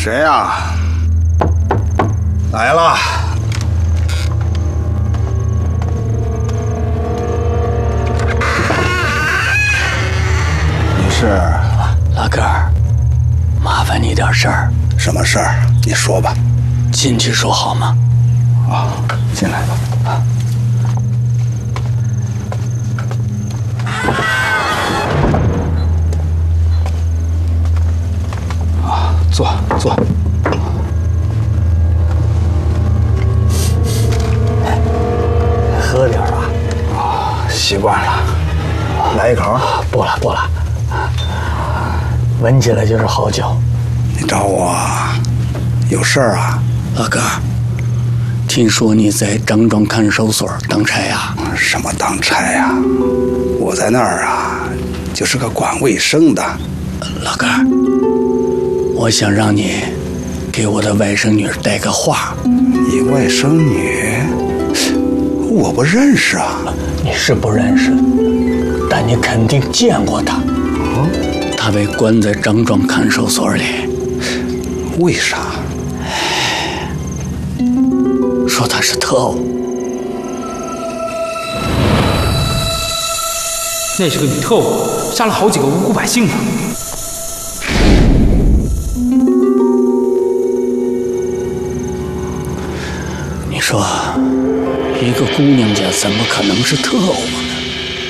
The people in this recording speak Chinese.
谁呀？来了。你是？ 老哥儿，麻烦你点事儿。 什么事儿？你说吧。 进去说好吗？ 啊，进来吧。啊，坐。 喝点啊。 啊，习惯了。来一口。 不了。闻起来就是好酒。 你找我有事儿啊？ 老哥，听说你在张庄看守所当差呀？ 什么当差呀？我在那儿啊，就是个管卫生的。 老哥，我想让你给我的外甥女带个话。 你外甥女？我不认识啊。 你是不认识，但你肯定见过她。她被关在张庄看守所里。 为啥？ 说她是特务。 那是个女特务，杀了好几个无辜百姓呢。 你说，一个姑娘家怎么可能是特务啊？